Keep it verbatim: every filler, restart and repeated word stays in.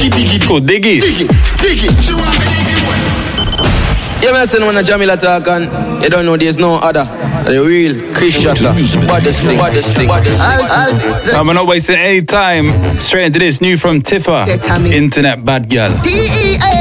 Diggy, diggy, It's called Diggy. diggy, diggy. Yeah, man, I say when a Jamila talk and you don't know there's no other. The real Chris Shatter. Baddest thing, baddest thing, baddest thing. I'm not wasting any time. Straight into this new from Tifa. Internet Bad Girl. T E A